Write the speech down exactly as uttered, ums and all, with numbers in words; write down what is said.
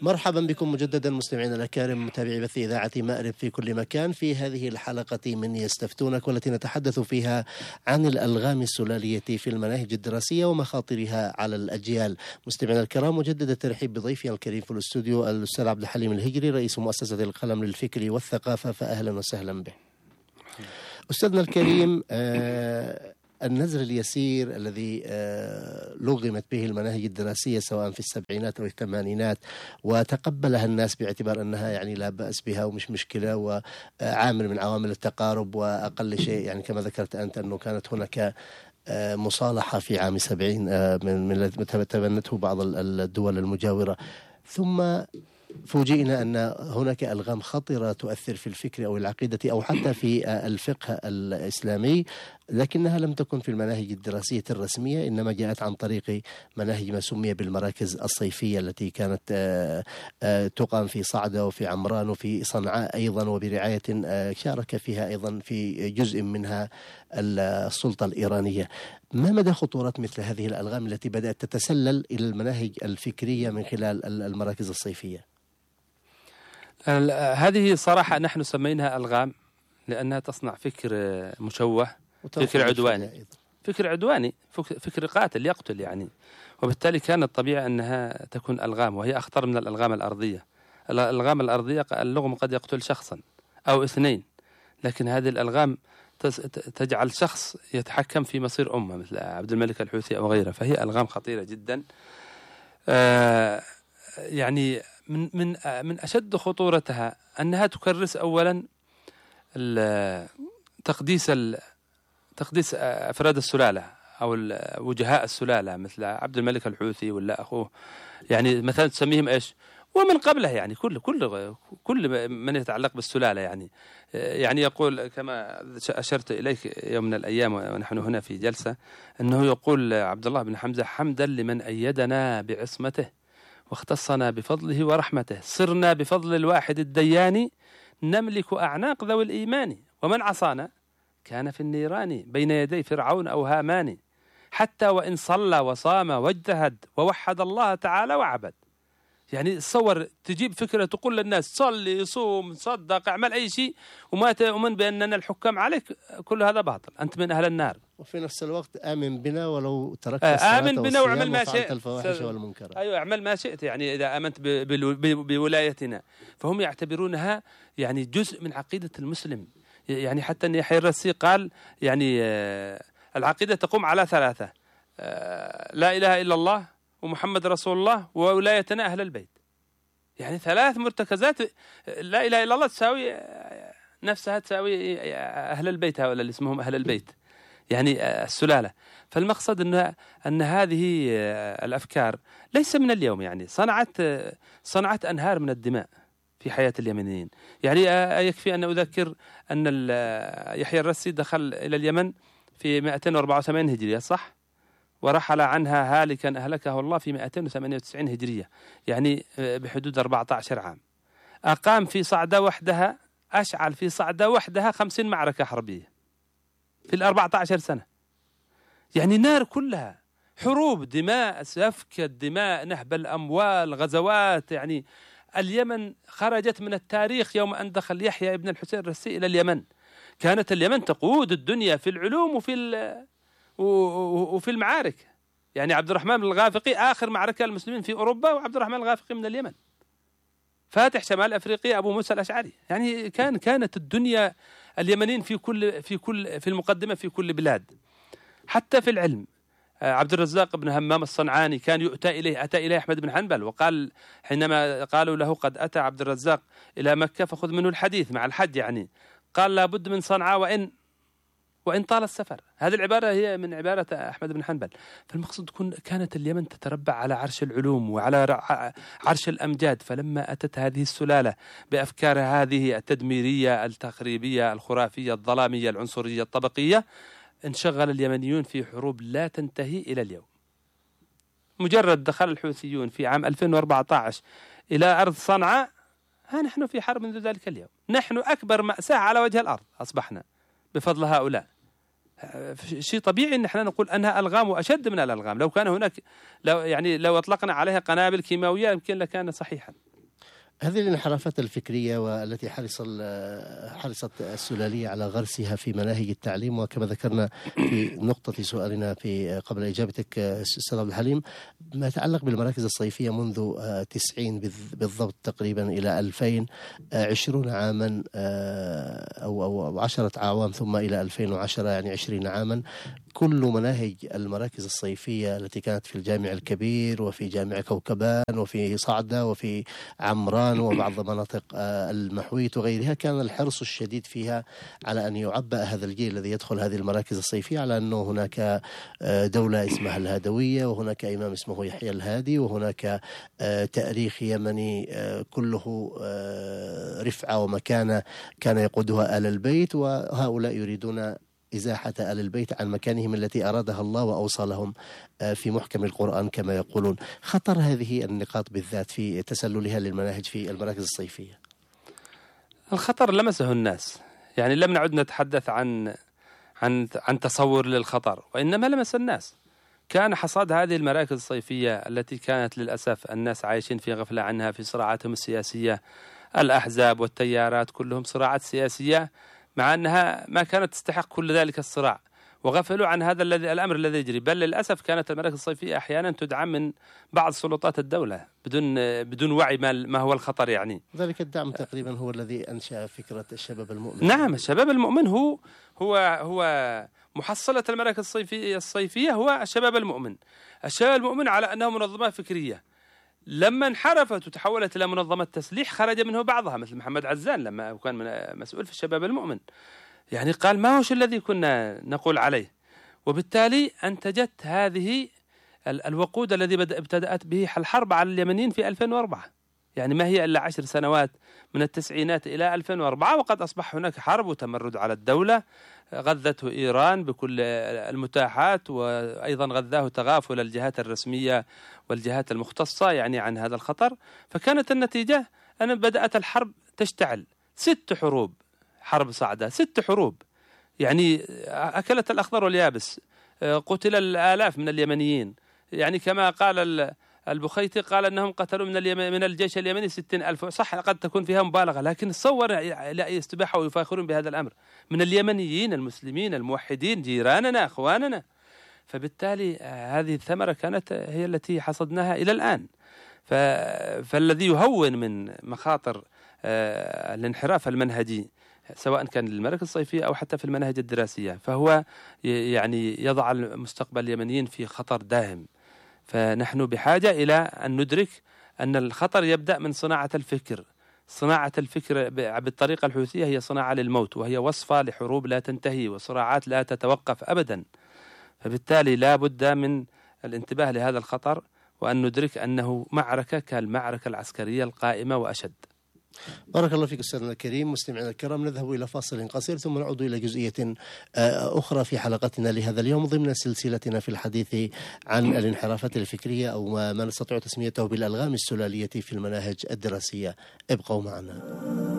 مرحبا بكم مجددا مستمعينا الأكارم متابعي بث إذاعة مأرب في كل مكان في هذه الحلقة من يستفتونك، والتي نتحدث فيها عن الألغام السلالية في المناهج الدراسية ومخاطرها على الأجيال. مستمعينا الكرام، مجدد الترحيب بضيفي الكريم في الاستوديو الأستاذ عبد الحليم الهجري، رئيس مؤسسة القلم للفكر والثقافة، فأهلا وسهلا به. أستاذنا الكريم، آه النزر اليسير الذي لغمت به المناهج الدراسية سواء في السبعينات أو الثمانينات وتقبلها الناس باعتبار أنها يعني لا بأس بها ومش مشكلة وعامل من عوامل التقارب، وأقل شيء يعني كما ذكرت أنت أنه كانت هناك مصالحة في عام سبعين من من تبنته بعض الدول المجاورة، ثم فوجئنا أن هناك ألغام خطرة تؤثر في الفكر أو العقيدة أو حتى في الفقه الإسلامي، لكنها لم تكن في المناهج الدراسية الرسمية، إنما جاءت عن طريق مناهج ما سمي بالمراكز الصيفية التي كانت تقام في صعدة وفي عمران وفي صنعاء أيضا، وبرعاية شارك فيها أيضا في جزء منها السلطة الإيرانية. ما مدى خطورة مثل هذه الألغام التي بدأت تتسلل إلى المناهج الفكرية من خلال المراكز الصيفية؟ هذه صراحة نحن سميناها ألغام لأنها تصنع فكر مشوه، فكر عدواني، فكر عدواني، فكر قاتل يقتل يعني، وبالتالي كانت الطبيعة أنها تكون ألغام، وهي أخطر من الألغام الأرضية. الألغام الأرضية اللغم قد يقتل شخصا أو اثنين، لكن هذه الألغام تجعل شخص يتحكم في مصير أمة مثل عبد الملك الحوثي أو غيره، فهي ألغام خطيرة جدا. آه يعني من من من أشد خطورتها أنها تكرس أولا تقديس تقديس أفراد السلالة أو وجهاء السلالة مثل عبد الملك الحوثي ولا أخوه، يعني مثلا تسميهم إيش، ومن قبله يعني كل كل كل من يتعلق بالسلالة، يعني يعني يقول كما أشرت إليك يوم من الأيام ونحن هنا في جلسة، أنه يقول عبد الله بن حمزة: حمدا لمن أيدنا بعصمته واختصنا بفضله ورحمته، صرنا بفضل الواحد الديان نملك أعناق ذوي الإيمان، ومن عصانا كان في النيران بين يدي فرعون أو هامان، حتى وإن صلى وصام واجتهد ووحد الله تعالى وعبد. يعني تصور تجيب فكرة تقول للناس صلي صوم صدق اعمل أي شيء وما تؤمن بأننا الحكام عليك، كل هذا باطل، أنت من أهل النار. وفي نفس الوقت آمن بنا ولو تركت الصلاة آمن بنا واعمل ما شئت، الفواحش والمنكرات. أيوة اعمل ما شئت، يعني إذا آمنت بولايتنا. فهم يعتبرونها يعني جزء من عقيدة المسلم، يعني حتى أن يحيى الرسي قال يعني العقيدة تقوم على ثلاثة: لا إله إلا الله ومحمد رسول الله وولايتنا أهل البيت. يعني ثلاث مرتكزات، لا إله إلا الله تساوي نفسها تساوي أهل البيت، هؤلاء اللي اسمهم أهل البيت يعني السلالة. فالمقصد أن أن هذه الأفكار ليس من اليوم، يعني صنعت صنعت أنهار من الدماء في حياة اليمنيين. يعني يكفي أن أذكر أن يحيى الرسي دخل إلى اليمن في مئتين وأربعة وثمانين هجرية، صح؟ ورحل عنها هالكا أهلكه الله في مئتين وثمانية وتسعين هجرية، يعني بحدود أربعة عشر عام. أقام في صعدة وحدها، أشعل في صعدة وحدها خمسين معركة حربية في الأربعة عشر سنة، يعني نار كلها، حروب، دماء، سفك الدماء، نهب الأموال، غزوات. يعني اليمن خرجت من التاريخ يوم أن دخل يحيى ابن الحسين الرسي إلى اليمن. كانت اليمن تقود الدنيا في العلوم وفي وفي المعارك. يعني عبد الرحمن الغافقي آخر معركة المسلمين في أوروبا، وعبد الرحمن الغافقي من اليمن، فاتح شمال أفريقيا أبو موسى الأشعري. يعني كان كانت الدنيا اليمنيين في كل في كل في المقدمة في كل بلاد، حتى في العلم. عبد الرزاق بن همام الصنعاني كان يؤتى إليه، أتى إليه أحمد بن حنبل وقال حينما قالوا له قد أتى عبد الرزاق إلى مكة فخذ منه الحديث مع الحج، يعني قال لابد من صنعاء وإن وإن طال السفر. هذه العبارة هي من عبارة أحمد بن حنبل. فالمقصود تكون كانت اليمن تتربع على عرش العلوم وعلى عرش الأمجاد، فلما أتت هذه السلالة بأفكارها هذه التدميرية التخريبية الخرافية الظلامية العنصرية الطبقية، انشغل اليمنيون في حروب لا تنتهي إلى اليوم. مجرد دخل الحوثيون في عام ألفين وأربعة عشر إلى أرض صنعاء، ها نحن في حرب منذ ذلك اليوم. نحن أكبر مأساة على وجه الأرض أصبحنا بفضل هؤلاء. شيء طبيعي ان احنا نقول انها الغام واشد من الالغام. لو كان هناك لو يعني لو اطلقنا عليها قنابل كيماويه يمكن لكان صحيحا. هذه الانحرافات الفكرية والتي حرص حرصت السلالية على غرسها في مناهج التعليم، وكما ذكرنا في نقطة سؤالنا في قبل إجابتك أستاذ عبد الحليم، ما يتعلق بالمراكز الصيفية منذ تسعين بالضبط تقريبا إلى ألفين، عشرون عاما أو أو عشرة أعوام، ثم إلى ألفين وعشرة يعني عشرين عاما، كل مناهج المراكز الصيفية التي كانت في الجامع الكبير وفي جامع كوكبان وفي صعدة وفي عمران وبعض مناطق المحويت وغيرها، كان الحرص الشديد فيها على أن يعبأ هذا الجيل الذي يدخل هذه المراكز الصيفية على أنه هناك دولة اسمها الهادوية، وهناك إمام اسمه يحيى الهادي، وهناك تاريخ يمني كله رفعة ومكانة كان يقودها آل البيت، وهؤلاء يريدون إزاحة آل البيت عن مكانهم التي أرادها الله وأوصى لهم في محكم القرآن كما يقولون. خطر هذه النقاط بالذات في تسللها للمناهج في المراكز الصيفية؟ الخطر لمسه الناس، يعني لم نعد نتحدث عن عن عن تصور للخطر، وإنما لمس الناس. كان حصاد هذه المراكز الصيفية التي كانت للأسف الناس عايشين في غفلة عنها في صراعاتهم السياسية، الأحزاب والتيارات كلهم صراعات سياسية، مع أنها ما كانت تستحق كل ذلك الصراع، وغفلوا عن هذا الذي الأمر الذي يجري. بل للأسف كانت المراكز الصيفية أحيانا تدعم من بعض سلطات الدولة بدون بدون وعي ما هو الخطر. يعني ذلك الدعم تقريبا هو الذي أنشأ فكرة الشباب المؤمن. نعم، الشباب المؤمن هو هو هو محصلة المراكز الصيفية الصيفية هو الشباب المؤمن. الشباب المؤمن على أنه منظمة فكرية، لما انحرفت وتحولت إلى منظمة تسليح خرج منه بعضها، مثل محمد عزان لما كان مسؤول في الشباب المؤمن، يعني قال ما هوش الذي كنا نقول عليه. وبالتالي أنتجت هذه الوقود الذي ابتدأت به الحرب على اليمنيين في ألفين وأربعة، يعني ما هي إلا عشر سنوات من التسعينات إلى ألفين وأربعة، وقد أصبح هناك حرب وتمرد على الدولة غذته إيران بكل المتاحات، وأيضا غذاه تغافل الجهات الرسمية والجهات المختصة يعني عن هذا الخطر. فكانت النتيجة أن بدأت الحرب تشتعل، ست حروب، حرب صعدة، ست حروب، يعني أكلت الأخضر واليابس، قتل الآلاف من اليمنيين، يعني كما قال البخيتي قال أنهم قتلوا من اليمن من الجيش اليمني ستين ألف. صح قد تكون فيها مبالغة، لكن تصور لا يستباحوا ويفاخرون بهذا الأمر من اليمنيين المسلمين الموحدين جيراننا أخواننا. فبالتالي هذه الثمرة كانت هي التي حصدناها إلى الآن. فالذي يهون من مخاطر الانحراف المنهجي سواء كان للمراكز الصيفية أو حتى في المناهج الدراسية، فهو يعني يضع المستقبل اليمنيين في خطر داهم. فنحن بحاجة إلى أن ندرك أن الخطر يبدأ من صناعة الفكر. صناعة الفكر بالطريقة الحوثية هي صناعة للموت، وهي وصفة لحروب لا تنتهي وصراعات لا تتوقف أبدا. فبالتالي لا بد من الانتباه لهذا الخطر، وأن ندرك أنه معركة كالمعركة العسكرية القائمة وأشد. بارك الله فيك أستاذنا الكريم. مستمعينا الكرام، نذهب إلى فاصل قصير ثم نعود إلى جزئية أخرى في حلقتنا لهذا اليوم ضمن سلسلتنا في الحديث عن الانحرافات الفكرية أو ما نستطيع تسميته بالألغام السلالية في المناهج الدراسية. ابقوا معنا.